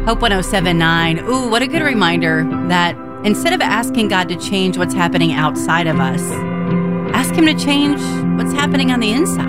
Hope 107.9. Ooh, what a good reminder that instead of asking God to change what's happening outside of us, ask Him to change what's happening on the inside.